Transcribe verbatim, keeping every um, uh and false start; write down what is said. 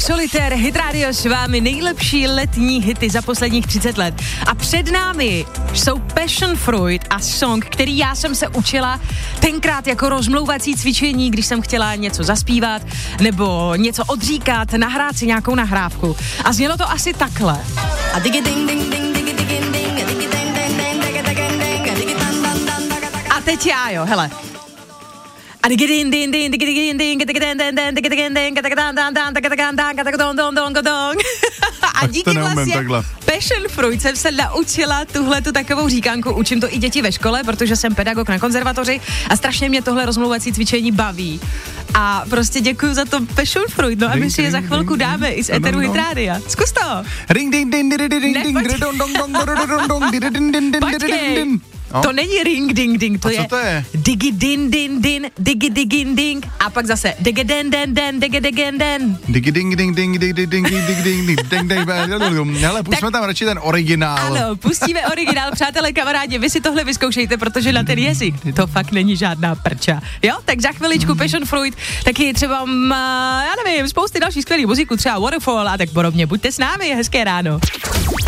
Solitér, Hit Radio s vámi, nejlepší letní hity za posledních třicet let. A před námi jsou Passion Fruit a song, který já jsem se učila tenkrát jako rozmlouvací cvičení, když jsem chtěla něco zaspívat nebo něco odříkat, nahrát si nějakou nahrávku. A znělo to asi takhle. A digi ding ding ding digi digi ding digi ding ding ding digi ding ding digi dan dan dan. A teď já, jo, hele. A digi ding ding ding digi ding ding digi ding ding ding digi ding ding digi dan dan dan digi dan dan digi don don don don. A díky vlastně Passion Fruit jsem se naučila tuhle tu takovou říkánku, učím to i děti ve škole, protože jsem pedagog na konzervatoři a strašně mě tohle rozmlouvací cvičení baví. A prostě děkuju za to Passion Fruit, no a my si je za chvilku dáme i z Eteru Hit Rádia. Zkus to. Ring ding ding ding ding ding ding dong dong dong dong ding ding ding ding. No. To není ring ding ding, to, a je, to je digi din din din, digi digin ding a pak zase digi den den den, digi digin den. Digi ding ding ding ding ding ding ding ding ding ding. Hele, pustíme tam radši ten originál. Ano, pustíme originál, přátelé, kamarádi, vy si tohle vyzkoušejte, protože na ten jazyk to fakt není žádná prča. Jo, tak za chviličku Passion Fruit, taky třeba, já nevím, spousty dalších skvělých muziků, třeba Waterfall a tak podobně. Buďte s námi, hezké ráno.